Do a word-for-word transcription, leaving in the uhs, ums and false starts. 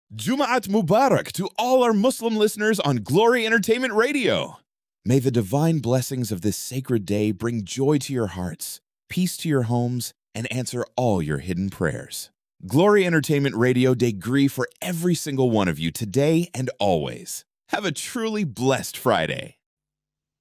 Jum'at Mubarak to all our Muslim listeners on Glory Entertainment Radio. May the divine blessings of this sacred day bring joy to your hearts, peace to your homes, and answer all your hidden prayers. Glory Entertainment Radio Day Gree for every single one of you today and always. Have a truly blessed Friday.